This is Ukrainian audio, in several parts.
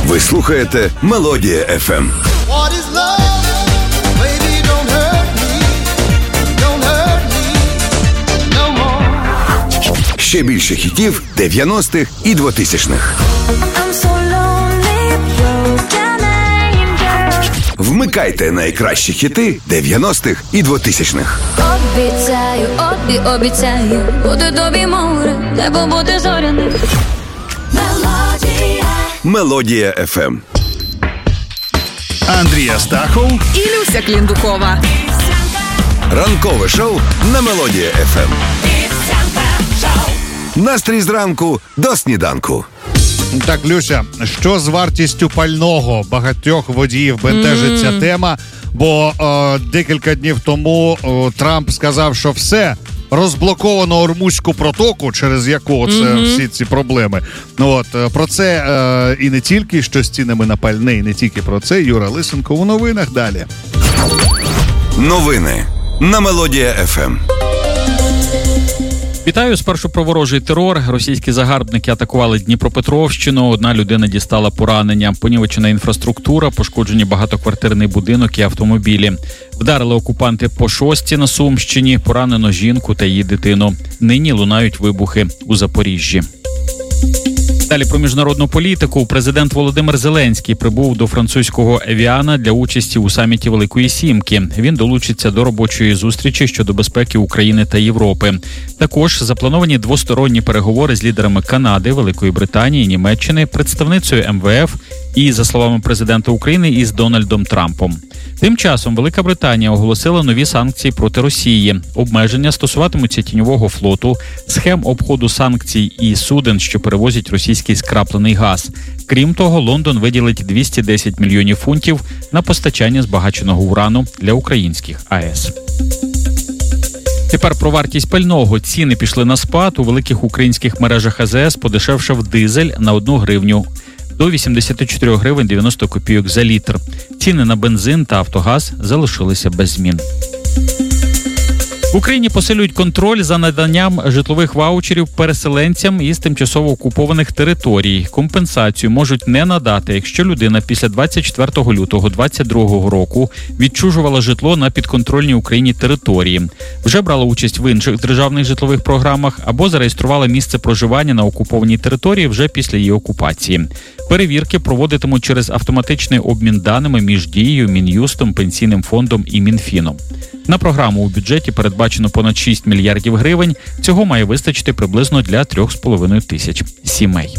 Ви слухаєте Мелодія FM. Ще більше хітів 90-х і 2000-х. Вмикайте найкращі хіти 90-х і 2000-х. Обіцяю, буде тобі море, небо буде зоряне. Мелодія FM. Андрій Астахов і Люся Кліндукова. Ранкове шоу на Мелодія FM. Настрій зранку до сніданку. Так, Люся, що з вартістю пального? Багатьох водіїв бентежить ця тема, бо декілька днів тому Трамп сказав, що все, розблоковано Ормузьку протоку, через яку це всі ці проблеми. Про це і не тільки, що з цінами на пальне, і не тільки про це. Юра Лисенко у новинах далі. Новини на Мелодія FM. Вітаю, спершу про ворожий терор. Російські загарбники атакували Дніпропетровщину. Одна людина дістала поранення. Понівечена інфраструктура, пошкоджені багатоквартирний будинок і автомобілі. Вдарили окупанти по Шості на Сумщині. Поранено жінку та її дитину. Нині лунають вибухи у Запоріжжі. Далі про міжнародну політику. Президент Володимир Зеленський прибув до французького Евіана для участі у саміті Великої Сімки. Він долучиться до робочої зустрічі щодо безпеки України та Європи. Також заплановані двосторонні переговори з лідерами Канади, Великої Британії, Німеччини, представницею МВФ і, за словами президента України, із Дональдом Трампом. Тим часом Велика Британія оголосила нові санкції проти Росії. Обмеження стосуватимуться тіньового флоту, схем обходу санкцій і суден, що перевозять російський скраплений газ. Крім того, Лондон виділить 210 мільйонів фунтів на постачання збагаченого урану для українських АЕС. Тепер про вартість пального. Ціни пішли на спад. У великих українських мережах АЗС подешевшав дизель на 1 гривню. До 84 гривень 90 копійок за літр. Ціни на бензин та автогаз залишилися без змін. В Україні посилюють контроль за наданням житлових ваучерів переселенцям із тимчасово окупованих територій. Компенсацію можуть не надати, якщо людина після 24 лютого 2022 року відчужувала житло на підконтрольній Україні території, вже брала участь в інших державних житлових програмах або зареєструвала місце проживання на окупованій території вже після її окупації. Перевірки проводитимуть через автоматичний обмін даними між Дією, Мін'юстом, Пенсійним фондом і Мінфіном. На програму у бюджеті передбачено понад 6 мільярдів гривень. Цього має вистачити приблизно для 3,5 тисяч сімей.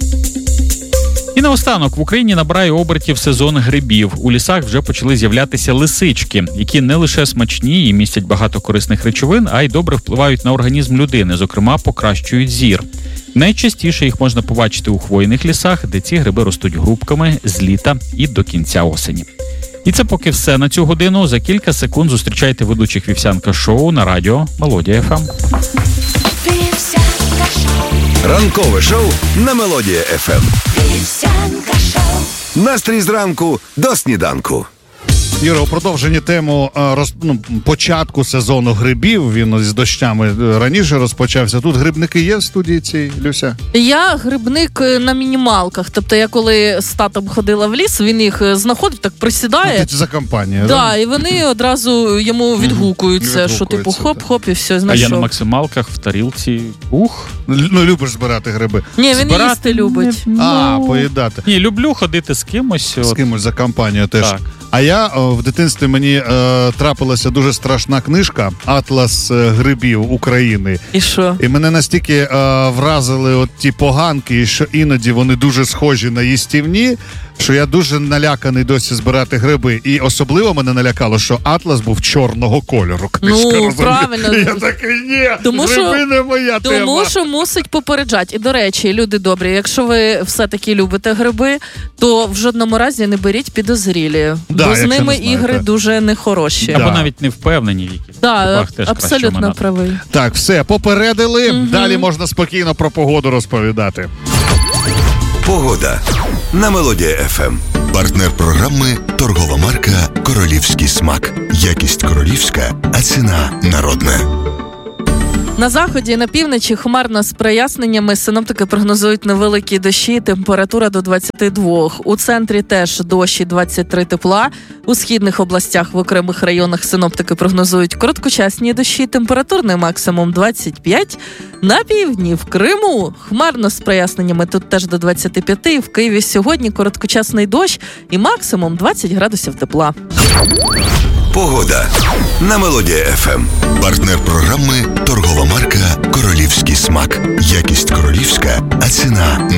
І наостанок, в Україні набирає обертів сезон грибів. У лісах вже почали з'являтися лисички, які не лише смачні і містять багато корисних речовин, а й добре впливають на організм людини, зокрема покращують зір. Найчастіше їх можна побачити у хвойних лісах, де ці гриби ростуть групками з літа і до кінця осені. І це поки все на цю годину. За кілька секунд зустрічайте ведучих Вівсянка шоу на радіо Мелодія FM. Ранкове шоу на Мелодія FM. Настрій зранку до сніданку. Юра, у продовженні тему початку сезону грибів, він з дощами раніше розпочався. Тут грибники є в студії цій, Люся? Я грибник на мінімалках. Тобто я коли з татом ходила в ліс, він їх знаходить, так присідає. Це за компанію, да? Так, і вони одразу йому відгукуються, що типу хоп-хоп і все, знайшов. А я на максималках в тарілці. Любиш збирати гриби? Ні, він їсти любить. Поїдати. Ні, люблю ходити з кимось. З кимось за компанію теж. Так. А я в дитинстві мені трапилася дуже страшна книжка «Атлас грибів України». І що? І мене настільки вразили от ті поганки, що іноді вони дуже схожі на їстівні, що я дуже наляканий досі збирати гриби. І особливо мене налякало, що атлас був чорного кольору. Книжка, правильно. І я такий, ні, гриби не моя тема. Тому що мусить попереджати. І, до речі, люди добрі, якщо ви все-таки любите гриби, то в жодному разі не беріть підозрілі. Бо з ними ігри дуже нехороші. Або навіть не впевнені в яких. Так, абсолютно правий. Так, все, попередили. Далі можна спокійно про погоду розповідати. Погода на Мелодія FM. Партнер програми – торгова марка «Королівський смак». Якість королівська, а ціна народна. На заході і на півночі хмарно з проясненнями. Синоптики прогнозують невеликі дощі, температура до 22. У центрі теж дощі 23 тепла. У східних областях в окремих районах синоптики прогнозують короткочасні дощі, температурний максимум 25. На півдні в Криму хмарно з проясненнями, тут теж до 25. В Києві сьогодні короткочасний дощ і максимум 20 градусів тепла. Погода на Мелодія ФМ. Партнер програми торгова марка «Королівський смак». Якість королівська, а ціна